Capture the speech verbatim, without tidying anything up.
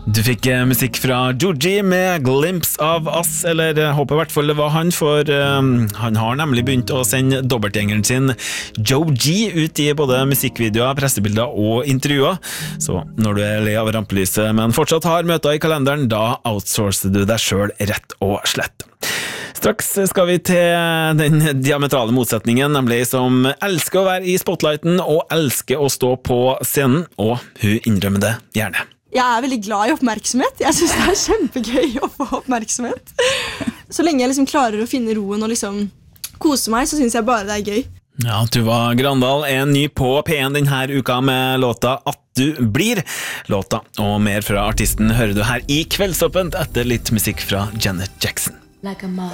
Du fikk eh, musikk fra Joji med Glimpse of Us, eller jeg håper i hvert fall det var han, for eh, han har nemlig begynt å sende dobbeltgjengeren sin Joji ut i både musikkvideoer, pressebilder og intervjuer. Så når du er lei av rampelyset, men fortsatt har møter i kalenderen, da outsourcer du deg selv rett og slett. Straks skal vi til den diametrale motsetningen, nemlig som elsker å være i spotlighten og elsker å stå på scenen, og hun innrømmer det gjerne. Jeg er veldig glad i oppmerksomhet. Jeg synes det er kjempegøy å få oppmerksomhet. Så lenge jeg liksom klarer å finne roen og liksom kose meg, så synes jeg bare det er gøy. Ja, Tuva Grandal er ny på P en denne uka med låta At du blir. Låta og mer fra artisten hører du her i Kveldsåpent etter litt musikk fra Janet Jackson. Like a moth